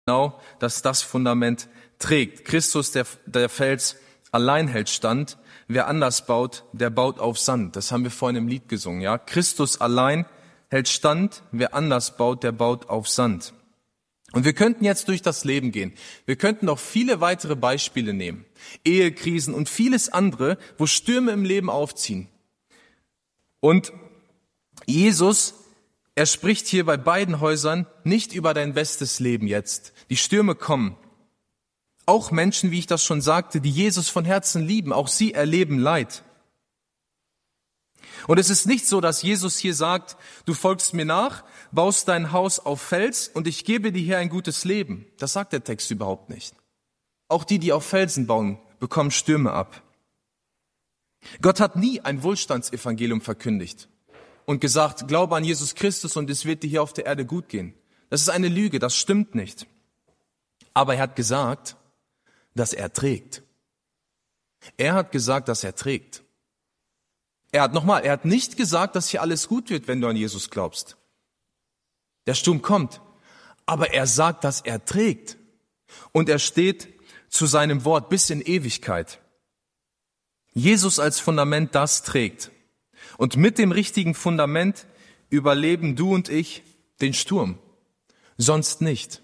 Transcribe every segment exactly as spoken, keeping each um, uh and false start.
genau, dass das Fundament trägt. Christus, der, der Fels, allein hält stand. Wer anders baut, der baut auf Sand. Das haben wir vorhin im Lied gesungen, ja. Christus allein hält stand. Wer anders baut, der baut auf Sand. Und wir könnten jetzt durch das Leben gehen. Wir könnten noch viele weitere Beispiele nehmen. Ehekrisen und vieles andere, wo Stürme im Leben aufziehen. Und Jesus, er spricht hier bei beiden Häusern nicht über dein bestes Leben jetzt. Die Stürme kommen. Auch Menschen, wie ich das schon sagte, die Jesus von Herzen lieben, auch sie erleben Leid. Und es ist nicht so, dass Jesus hier sagt, du folgst mir nach, baust dein Haus auf Fels und ich gebe dir hier ein gutes Leben. Das sagt der Text überhaupt nicht. Auch die, die auf Felsen bauen, bekommen Stürme ab. Gott hat nie ein Wohlstandsevangelium verkündigt und gesagt, glaube an Jesus Christus und es wird dir hier auf der Erde gut gehen. Das ist eine Lüge, das stimmt nicht. Aber er hat gesagt, dass er trägt. Er hat gesagt, dass er trägt. Er hat nochmal, er hat nicht gesagt, dass hier alles gut wird, wenn du an Jesus glaubst. Der Sturm kommt, aber er sagt, dass er trägt. Und er steht zu seinem Wort bis in Ewigkeit. Jesus als Fundament, das trägt. Und mit dem richtigen Fundament überleben du und ich den Sturm. Sonst nicht.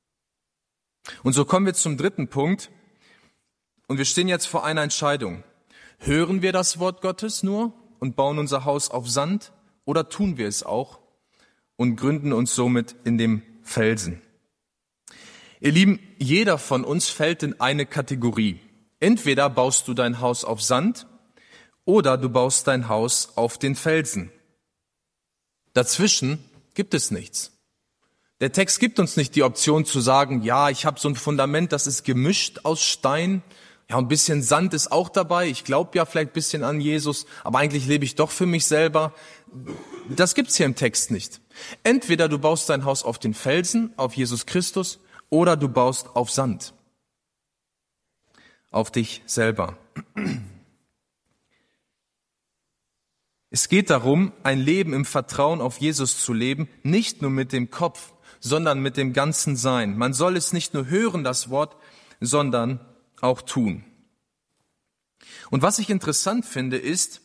Und so kommen wir zum dritten Punkt. Und wir stehen jetzt vor einer Entscheidung. Hören wir das Wort Gottes nur und bauen unser Haus auf Sand oder tun wir es auch und gründen uns somit in dem Felsen? Ihr Lieben, jeder von uns fällt in eine Kategorie. Entweder baust du dein Haus auf Sand oder du baust dein Haus auf den Felsen. Dazwischen gibt es nichts. Der Text gibt uns nicht die Option zu sagen, ja, ich habe so ein Fundament, das ist gemischt aus Stein. Ja, ein bisschen Sand ist auch dabei. Ich glaube ja vielleicht ein bisschen an Jesus, aber eigentlich lebe ich doch für mich selber. Das gibt's hier im Text nicht. Entweder du baust dein Haus auf den Felsen, auf Jesus Christus, oder du baust auf Sand. Auf dich selber. Es geht darum, ein Leben im Vertrauen auf Jesus zu leben, nicht nur mit dem Kopf, sondern mit dem ganzen Sein. Man soll es nicht nur hören, das Wort, sondern auch tun. Und was ich interessant finde, ist,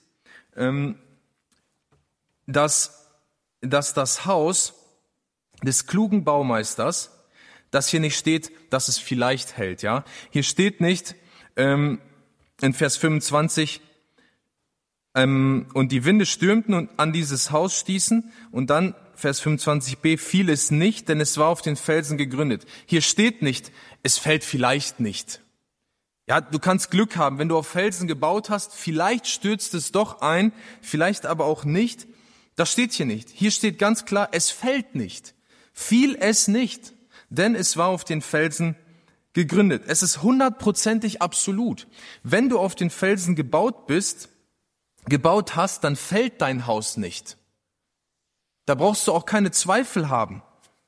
dass, dass das Haus des klugen Baumeisters, dass hier nicht steht, dass es vielleicht hält. Ja, hier steht nicht ähm, in Vers fünfundzwanzig, ähm, und die Winde stürmten und an dieses Haus stießen, und dann Vers fünfundzwanzig b, fiel es nicht, denn es war auf den Felsen gegründet. Hier steht nicht, es fällt vielleicht nicht. Ja, du kannst Glück haben, wenn du auf Felsen gebaut hast, vielleicht stürzt es doch ein, vielleicht aber auch nicht. Das steht hier nicht. Hier steht ganz klar, es fällt nicht. Fiel es nicht, denn es war auf den Felsen gegründet. Es ist hundertprozentig absolut. Wenn du auf den Felsen gebaut bist, gebaut hast, dann fällt dein Haus nicht. Da brauchst du auch keine Zweifel haben.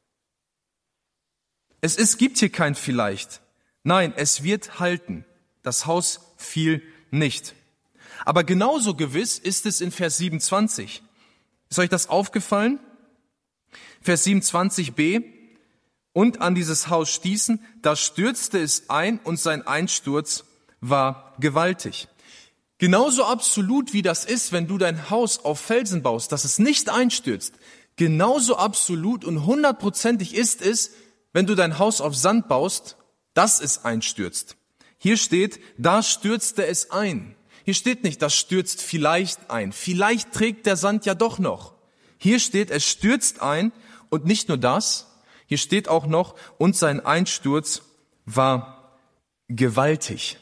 Es ist, gibt hier kein vielleicht. Nein, es wird halten. Das Haus fiel nicht. Aber genauso gewiss ist es in Vers siebenundzwanzig. Ist euch das aufgefallen? Vers siebenundzwanzig b. Und an dieses Haus stießen, da stürzte es ein und sein Einsturz war gewaltig. Genauso absolut wie das ist, wenn du dein Haus auf Felsen baust, dass es nicht einstürzt. Genauso absolut und hundertprozentig ist es, wenn du dein Haus auf Sand baust, dass es einstürzt. Hier steht, da stürzte es ein. Hier steht nicht, das stürzt vielleicht ein. Vielleicht trägt der Sand ja doch noch. Hier steht, es stürzt ein und nicht nur das, hier steht auch noch, und sein Einsturz war gewaltig.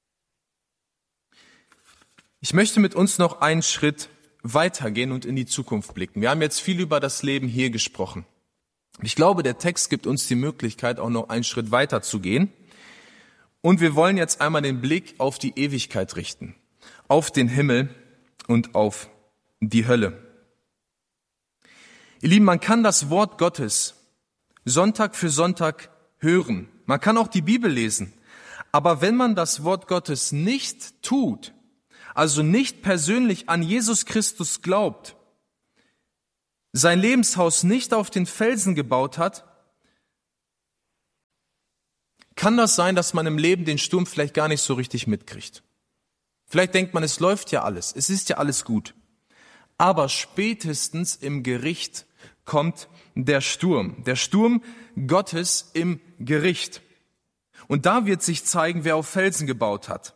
Ich möchte mit uns noch einen Schritt weitergehen und in die Zukunft blicken. Wir haben jetzt viel über das Leben hier gesprochen. Ich glaube, der Text gibt uns die Möglichkeit, auch noch einen Schritt weiter zu gehen. Und wir wollen jetzt einmal den Blick auf die Ewigkeit richten, auf den Himmel und auf die Hölle. Ihr Lieben, man kann das Wort Gottes Sonntag für Sonntag hören. Man kann auch die Bibel lesen. Aber wenn man das Wort Gottes nicht tut, also nicht persönlich an Jesus Christus glaubt, sein Lebenshaus nicht auf den Felsen gebaut hat, kann das sein, dass man im Leben den Sturm vielleicht gar nicht so richtig mitkriegt. Vielleicht denkt man, es läuft ja alles, es ist ja alles gut. Aber spätestens im Gericht kommt der Sturm, der Sturm Gottes im Gericht. Und da wird sich zeigen, wer auf Felsen gebaut hat.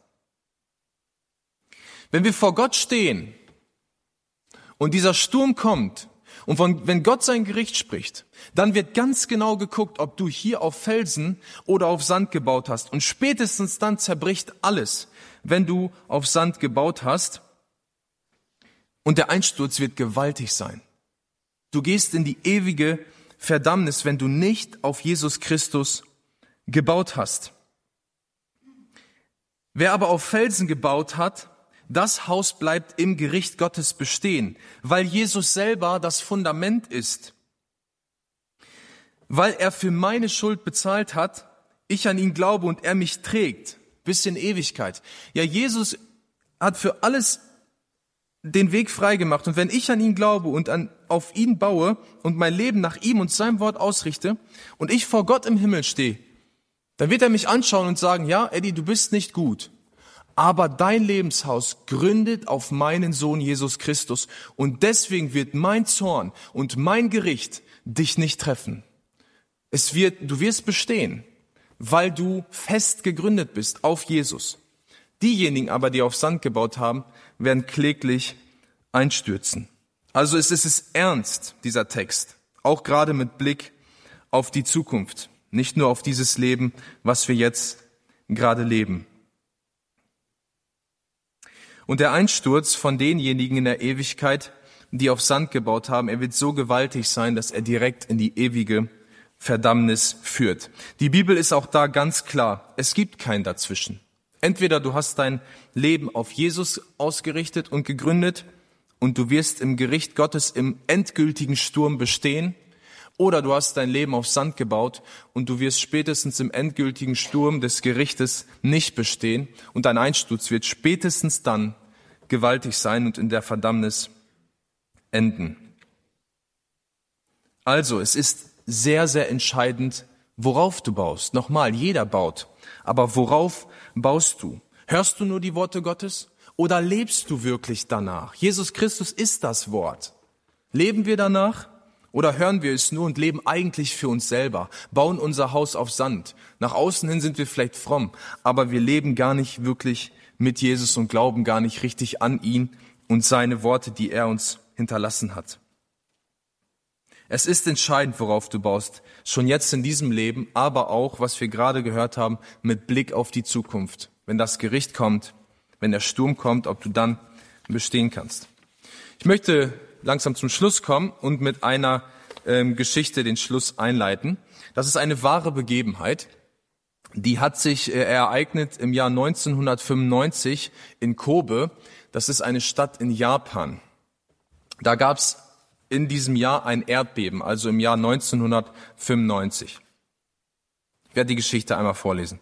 Wenn wir vor Gott stehen und dieser Sturm kommt und von, wenn Gott sein Gericht spricht, dann wird ganz genau geguckt, ob du hier auf Felsen oder auf Sand gebaut hast. Und spätestens dann zerbricht alles, wenn du auf Sand gebaut hast. Und der Einsturz wird gewaltig sein. Du gehst in die ewige Verdammnis, wenn du nicht auf Jesus Christus gebaut hast. Wer aber auf Felsen gebaut hat, das Haus bleibt im Gericht Gottes bestehen, weil Jesus selber das Fundament ist. Weil er für meine Schuld bezahlt hat, ich an ihn glaube und er mich trägt bis in Ewigkeit. Ja, Jesus hat für alles den Weg freigemacht. Und wenn ich an ihn glaube und an, auf ihn baue und mein Leben nach ihm und seinem Wort ausrichte und ich vor Gott im Himmel stehe, dann wird er mich anschauen und sagen, ja, Eddie, du bist nicht gut, aber dein Lebenshaus gründet auf meinen Sohn Jesus Christus und deswegen wird mein Zorn und mein Gericht dich nicht treffen. Es wird, du wirst bestehen, weil du fest gegründet bist auf Jesus. Diejenigen aber, die auf Sand gebaut haben, werden kläglich einstürzen. Also es ist es ernst, dieser Text, auch gerade mit Blick auf die Zukunft, nicht nur auf dieses Leben, was wir jetzt gerade leben. Und der Einsturz von denjenigen in der Ewigkeit, die auf Sand gebaut haben, er wird so gewaltig sein, dass er direkt in die ewige Verdammnis führt. Die Bibel ist auch da ganz klar, es gibt kein Dazwischen. Entweder du hast dein Leben auf Jesus ausgerichtet und gegründet und du wirst im Gericht Gottes im endgültigen Sturm bestehen, oder du hast dein Leben auf Sand gebaut und du wirst spätestens im endgültigen Sturm des Gerichtes nicht bestehen und dein Einsturz wird spätestens dann gewaltig sein und in der Verdammnis enden. Also, es ist sehr, sehr entscheidend, worauf du baust. Nochmal, jeder baut. Aber worauf baust du? Hörst du nur die Worte Gottes oder lebst du wirklich danach? Jesus Christus ist das Wort. Leben wir danach oder hören wir es nur und leben eigentlich für uns selber, bauen unser Haus auf Sand? Nach außen hin sind wir vielleicht fromm, aber wir leben gar nicht wirklich mit Jesus und glauben gar nicht richtig an ihn und seine Worte, die er uns hinterlassen hat. Es ist entscheidend, worauf du baust, schon jetzt in diesem Leben, aber auch, was wir gerade gehört haben, mit Blick auf die Zukunft. Wenn das Gericht kommt, wenn der Sturm kommt, ob du dann bestehen kannst. Ich möchte langsam zum Schluss kommen und mit einer ähm, Geschichte den Schluss einleiten. Das ist eine wahre Begebenheit. Die hat sich äh, ereignet im Jahr neunzehnhundertfünfundneunzig in Kobe. Das ist eine Stadt in Japan. Da gab's in diesem Jahr ein Erdbeben, also im Jahr neunzehnhundertfünfundneunzig. Ich werde die Geschichte einmal vorlesen.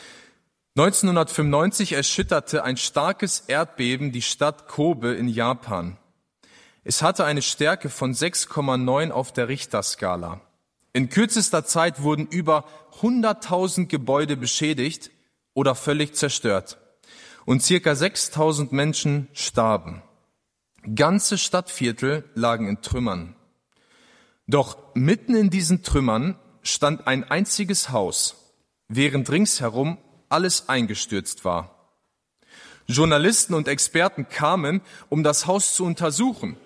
neunzehnhundertfünfundneunzig erschütterte ein starkes Erdbeben die Stadt Kobe in Japan. Es hatte eine Stärke von sechs Komma neun auf der Richterskala. In kürzester Zeit wurden über hunderttausend Gebäude beschädigt oder völlig zerstört und circa sechstausend Menschen starben. Ganze Stadtviertel lagen in Trümmern. Doch mitten in diesen Trümmern stand ein einziges Haus, während ringsherum alles eingestürzt war. Journalisten und Experten kamen, um das Haus zu untersuchen.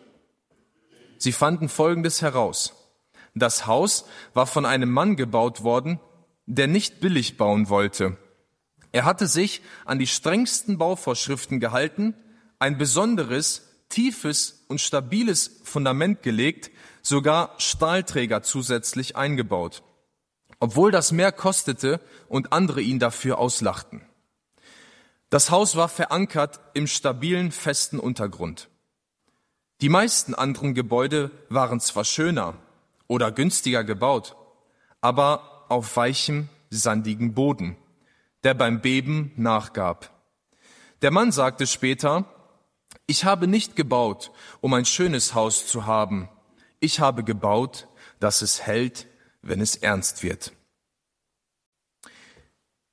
Sie fanden Folgendes heraus. Das Haus war von einem Mann gebaut worden, der nicht billig bauen wollte. Er hatte sich an die strengsten Bauvorschriften gehalten, ein besonderes, tiefes und stabiles Fundament gelegt, sogar Stahlträger zusätzlich eingebaut, obwohl das mehr kostete und andere ihn dafür auslachten. Das Haus war verankert im stabilen, festen Untergrund. Die meisten anderen Gebäude waren zwar schöner oder günstiger gebaut, aber auf weichem, sandigem Boden, der beim Beben nachgab. Der Mann sagte später: Ich habe nicht gebaut, um ein schönes Haus zu haben. Ich habe gebaut, dass es hält, wenn es ernst wird.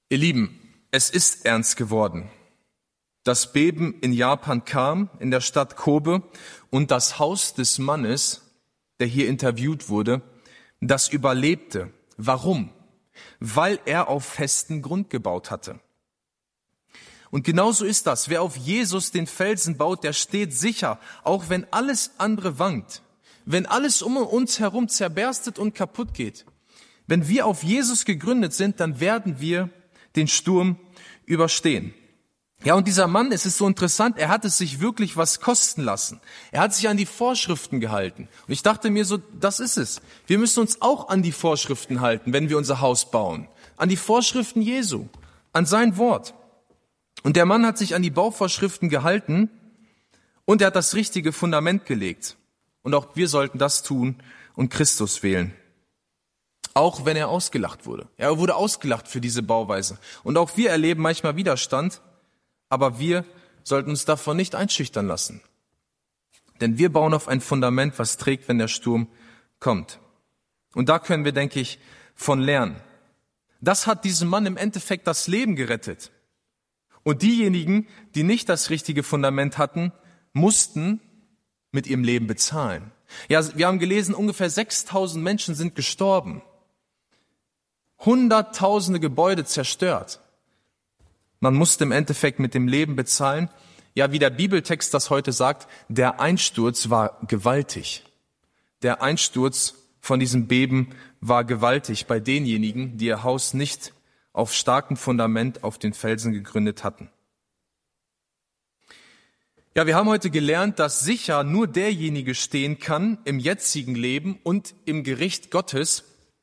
Ihr Lieben, es ist ernst geworden. Das Beben in Japan kam, in der Stadt Kobe, und das Haus des Mannes, der hier interviewt wurde, das überlebte. Warum? Weil er auf festen Grund gebaut hatte. Und genauso ist das. Wer auf Jesus den Felsen baut, der steht sicher, auch wenn alles andere wankt. Wenn alles um uns herum zerberstet und kaputt geht. Wenn wir auf Jesus gegründet sind, dann werden wir den Sturm überstehen. Ja, und dieser Mann, es ist so interessant, er hat es sich wirklich was kosten lassen. Er hat sich an die Vorschriften gehalten. Und ich dachte mir so, das ist es. Wir müssen uns auch an die Vorschriften halten, wenn wir unser Haus bauen. An die Vorschriften Jesu, an sein Wort. Und der Mann hat sich an die Bauvorschriften gehalten und er hat das richtige Fundament gelegt. Und auch wir sollten das tun und Christus wählen. Auch wenn er ausgelacht wurde. Er wurde ausgelacht für diese Bauweise. Und auch wir erleben manchmal Widerstand, aber wir sollten uns davon nicht einschüchtern lassen. Denn wir bauen auf ein Fundament, was trägt, wenn der Sturm kommt. Und da können wir, denke ich, von lernen. Das hat diesem Mann im Endeffekt das Leben gerettet. Und diejenigen, die nicht das richtige Fundament hatten, mussten mit ihrem Leben bezahlen. Ja, wir haben gelesen, ungefähr sechstausend Menschen sind gestorben. Hunderttausende Gebäude zerstört. Man musste im Endeffekt mit dem Leben bezahlen. Ja, wie der Bibeltext das heute sagt, der Einsturz war gewaltig. Der Einsturz von diesem Beben war gewaltig bei denjenigen, die ihr Haus nicht auf starkem Fundament auf den Felsen gegründet hatten. Ja, wir haben heute gelernt, dass sicher nur derjenige stehen kann im jetzigen Leben und im Gericht Gottes,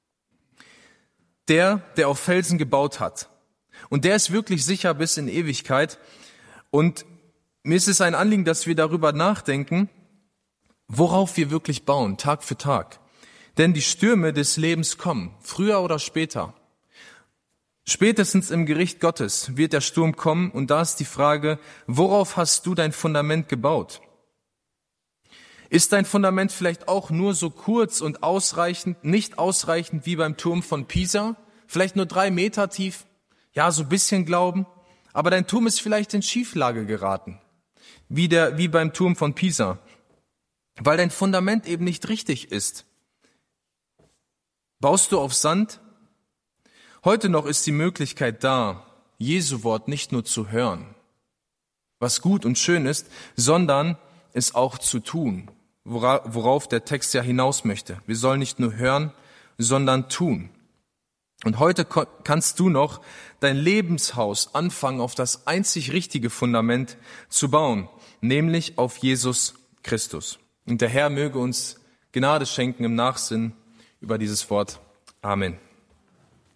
der, der auf Felsen gebaut hat. Und der ist wirklich sicher bis in Ewigkeit. Und mir ist es ein Anliegen, dass wir darüber nachdenken, worauf wir wirklich bauen, Tag für Tag. Denn die Stürme des Lebens kommen, früher oder später. Spätestens im Gericht Gottes wird der Sturm kommen und da ist die Frage, worauf hast du dein Fundament gebaut? Ist dein Fundament vielleicht auch nur so kurz und ausreichend, nicht ausreichend wie beim Turm von Pisa? Vielleicht nur drei Meter tief? Ja, so ein bisschen Glauben. Aber dein Turm ist vielleicht in Schieflage geraten, wie, der, wie beim Turm von Pisa, weil dein Fundament eben nicht richtig ist. Baust du auf Sand? Heute noch ist die Möglichkeit da, Jesu Wort nicht nur zu hören, was gut und schön ist, sondern es auch zu tun, worauf der Text ja hinaus möchte. Wir sollen nicht nur hören, sondern tun. Und heute kannst du noch dein Lebenshaus anfangen, auf das einzig richtige Fundament zu bauen, nämlich auf Jesus Christus. Und der Herr möge uns Gnade schenken im Nachsinn über dieses Wort. Amen.